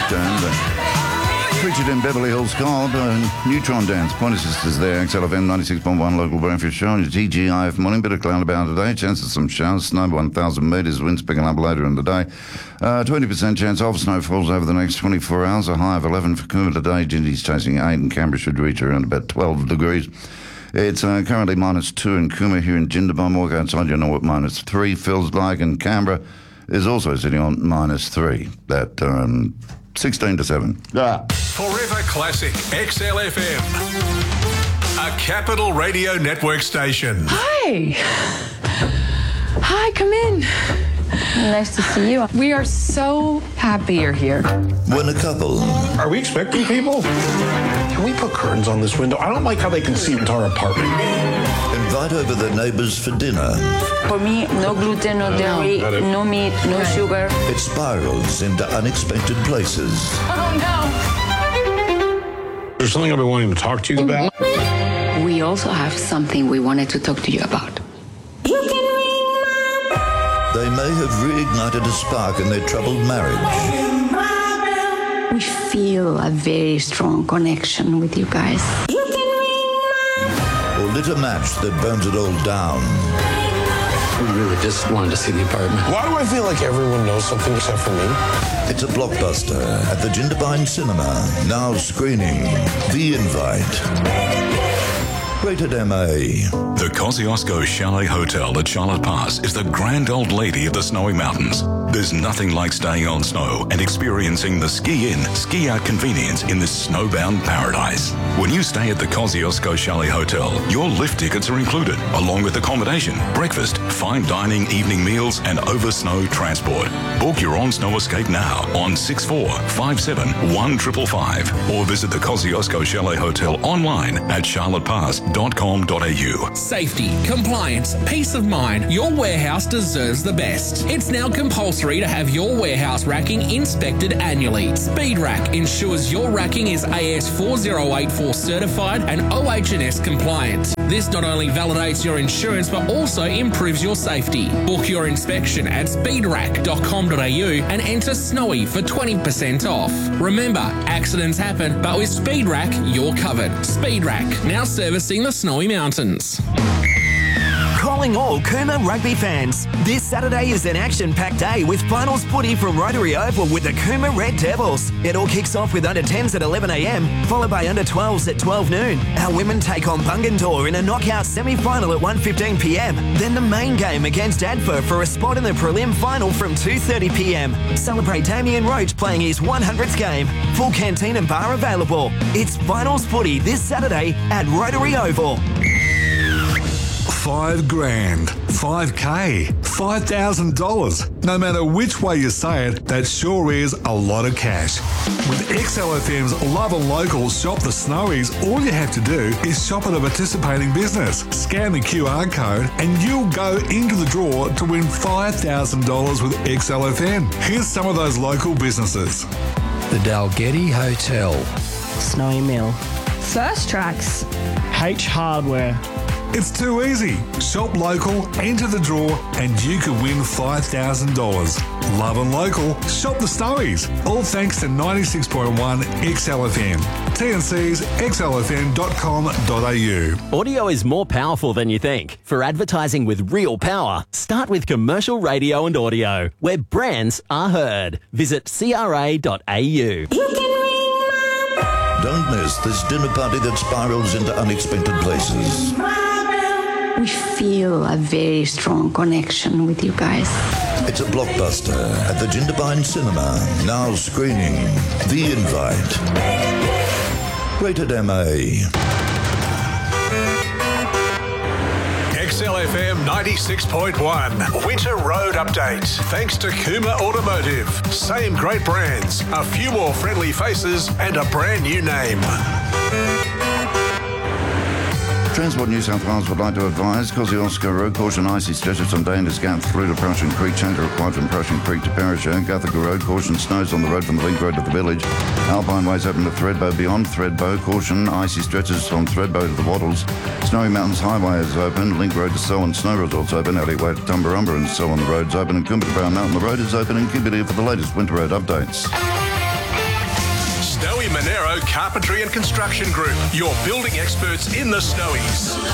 Stern. Featured in Beverly Hills Cop, Neutron Dance, Pointer Sisters there, XLFM 96.1 local breakfast show. TGIF morning, bit of cloud about today, chance of some showers, snow 1,000 metres, winds picking up later in the day. 20% chance of snowfalls over the next 24 hours, a high of 11 for Coombe today. Gingy's chasing 8 and Canberra should reach around about 12 degrees. It's currently -2 in Coombe here in Jindabyne. Walk outside, you know what -3 feels like, and Canberra is also sitting on -3. That 16 to 7. Yeah. Forever Classic XLFM, a Capital Radio Network station. Hi. Hi, come in. Nice to see you. We are so happy you're here. When a couple... Are we expecting people? Can we put curtains on this window? I don't like how they can see into our apartment. invite over their neighbours for dinner. For me, no gluten, no dairy, no meat, no sugar. It spirals into unexpected places. Oh, no. There's something I've been wanting to talk to you about. We also have something we wanted to talk to you about. They may have reignited a spark in their troubled marriage. We feel a very strong connection with you guys. Or lit a match that burns it all down. We really just wanted to see the apartment. Why do I feel like everyone knows something except for me? It's a blockbuster at the Jindabyne Cinema, now screening The Invite. Rated MA. The Kosciuszko Chalet Hotel at Charlotte Pass is the grand old lady of the Snowy Mountains. There's nothing like staying on snow and experiencing the ski-in, ski-out convenience in this snowbound paradise. When you stay at the Kosciuszko Chalet Hotel, your lift tickets are included, along with accommodation, breakfast, fine dining, evening meals, and over-snow transport. Book your on-snow escape now on 6457-1555 or visit the Kosciuszko Chalet Hotel online at charlottepass.com.au. Safety, compliance, peace of mind. Your warehouse deserves the best. It's now compulsory to have your warehouse racking inspected annually. Speed Rack ensures your racking is AS4084 certified and OH&S compliant. This not only validates your insurance but also improves your safety. Book your inspection at speedrack.com.au and enter Snowy for 20% off. Remember, accidents happen, but with Speed Rack, you're covered. Speed Rack, now servicing the Snowy Mountains. Calling all Coombe Rugby fans. This Saturday is an action-packed day with finals footy from Rotary Oval with the Coombe Red Devils. It all kicks off with under-10s at 11 a.m, followed by under-12s at 12 noon. Our women take on Bungendore in a knockout semi-final at 1:15 p.m. Then the main game against Adfer for a spot in the prelim final from 2:30 p.m. Celebrate Damien Roach playing his 100th game. Full canteen and bar available. It's finals footy this Saturday at Rotary Oval. $5,000, $5K, $5,000. No matter which way you say it, that sure is a lot of cash. With XLFM's Love and Local Shop the Snowies, all you have to do is shop at a participating business, scan the QR code, and you'll go into the draw to win $5,000 with XLFM. Here's some of those local businesses. The Dalgety Hotel. Snowy Mill. First Tracks. H Hardware. It's too easy. Shop local, enter the draw, and you could win $5,000. Love and local, shop the Snowies. All thanks to 96.1 XLFM. TNC's xlfm.com.au. Audio is more powerful than you think. For advertising with real power, start with commercial radio and audio, where brands are heard. Visit cra.au. Don't miss this dinner party that spirals into unexpected places. We feel a very strong connection with you guys. It's a blockbuster at the Jindabyne Cinema, now screening The Invite. Rated MA. XLFM 96.1 Winter Road Update. Thanks to Kuma Automotive. Same great brands, a few more friendly faces, and a brand new name. Transport New South Wales would like to advise Kosciuszko Road, caution icy stretches on Dangerous Gap through to Prussian Creek, change required from Prussian Creek to Perisher. Guthica Road, caution snows on the road from the Link Road to the village. Alpine Ways open to Thredbo, beyond Thredbo, caution icy stretches from Thredbo to the Wattles. Snowy Mountains Highway is open, Link Road to Selwyn Snow Resorts open, Elliot Way to Tumbarumba and Selwyn the road's open, and Coombra to Brown Mountain the road is open, and keep it here for the latest Winter Road updates. Monero Carpentry and Construction Group, your building experts in the Snowies.